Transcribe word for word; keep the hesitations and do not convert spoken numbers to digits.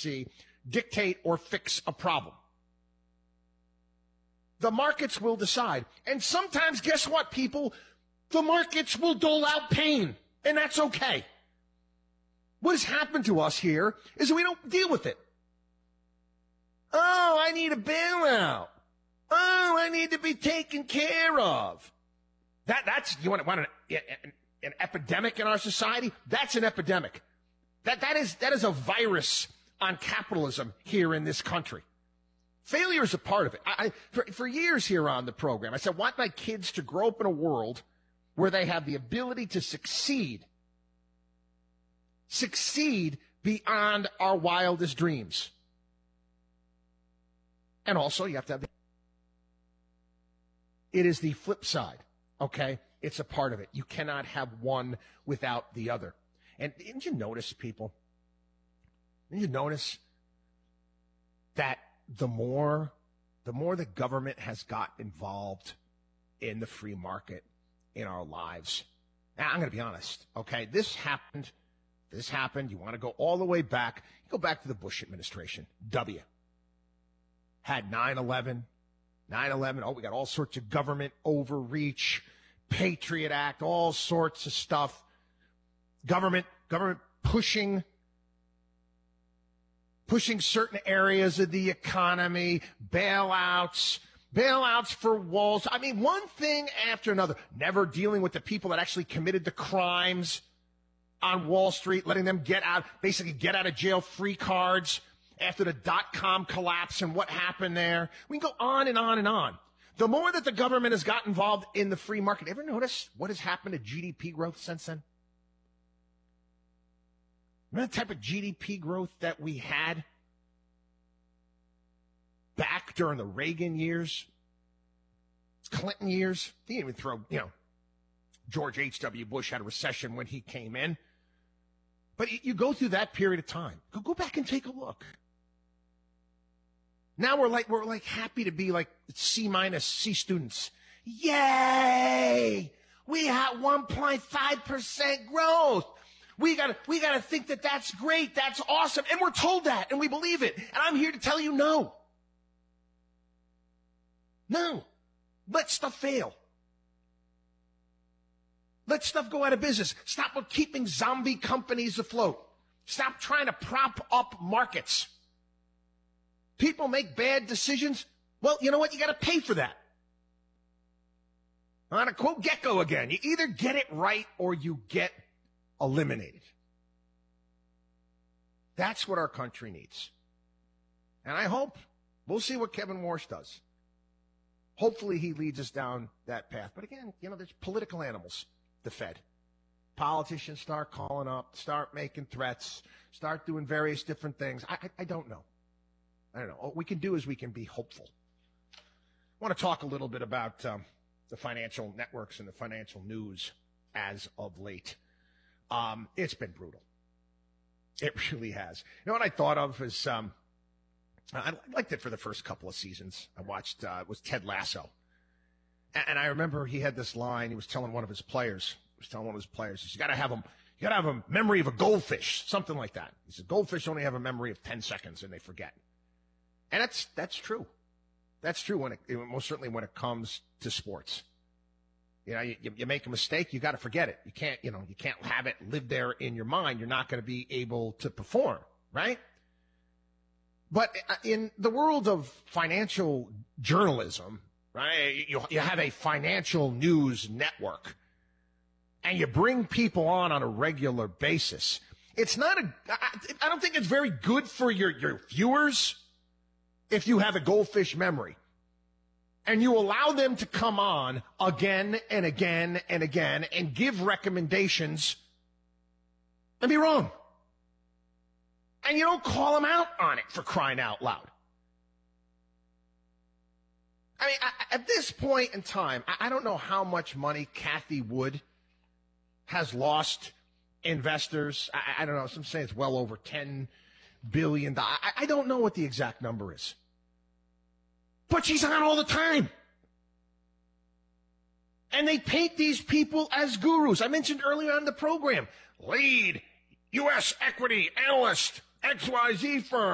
bureaucracy dictate or fix a problem. The markets will decide. And sometimes, guess what, people? The markets will dole out pain, and that's okay. What has happened to us here is we don't deal with it. Oh, I need a bailout. Oh, I need to be taken care of. That, that's, you want, want an, an, an epidemic in our society? That's an epidemic. That, that is, that is a virus on capitalism here in this country. Failure is a part of it. I, I, for, for years here on the program, I said, I want my kids to grow up in a world where they have the ability to succeed. Succeed beyond our wildest dreams. And also, you have to have the, it is the flip side, okay? It's a part of it. You cannot have one without the other. And didn't you notice, people? Didn't you notice that the more, the more the government has got involved in the free market in our lives? Now, I'm going to be honest, okay? This happened, this happened. You want to go all the way back. You go back to the Bush administration. W. Had nine eleven, nine eleven. Oh, we got all sorts of government overreach, Patriot Act, all sorts of stuff. Government, government pushing, pushing certain areas of the economy, bailouts, bailouts for walls. I mean, one thing after another. Never dealing with the people that actually committed the crimes on Wall Street, letting them get out, basically get out of jail free cards after the dot-com collapse and what happened there. We can go on and on and on. The more that the government has got involved in the free market, ever notice what has happened to G D P growth since then? Remember the type of G D P growth that we had back during the Reagan years, Clinton years? They didn't even throw, you know, George H W. Bush had a recession when he came in. But you go through that period of time. Go, go back and take a look. Now we're like, we're like happy to be like C minus C students. Yay! We had one point five percent growth. We gotta, we gotta think that that's great. That's awesome. And we're told that and we believe it. And I'm here to tell you no. No. Let stuff fail. Let stuff go out of business. Stop with keeping zombie companies afloat. Stop trying to prop up markets. People make bad decisions. Well, you know what? You got to pay for that. I'm going to quote Gecko again. You either get it right or you get eliminated. That's what our country needs. And I hope, we'll see what Kevin Warsh does. Hopefully he leads us down that path. But again, you know, there's political animals, the Fed. Politicians start calling up, start making threats, start doing various different things. I, I, I don't know. I don't know. What we can do is we can be hopeful. I want to talk a little bit about um, the financial networks and the financial news as of late. Um, it's been brutal. It really has. You know what I thought of is, um, I liked it for the first couple of seasons. I watched, uh, it was Ted Lasso. And, and I remember he had this line. He was telling one of his players, he was telling one of his players, he said, you gotta have them, you gotta have a memory of a goldfish, something like that. He said, goldfish only have a memory of ten seconds and they forget. And that's, that's true. That's true when it, most certainly when it comes to sports. You know, you, you make a mistake, you got to forget it. You can't, you know, you can't have it live there in your mind. You're not going to be able to perform, right? But in the world of financial journalism, right, you, you have a financial news network and you bring people on on a regular basis. It's not a, I, I don't think it's very good for your, your viewers if you have a goldfish memory. And you allow them to come on again and again and again and give recommendations and be wrong. And you don't call them out on it, for crying out loud. I mean, I, at this point in time, I, I don't know how much money Cathie Wood has lost investors. I, I don't know. Some say it's well over ten billion dollars. I, I don't know what the exact number is. But she's on all the time. And they paint these people as gurus. I mentioned earlier on the program, lead U S equity analyst, X Y Z firm.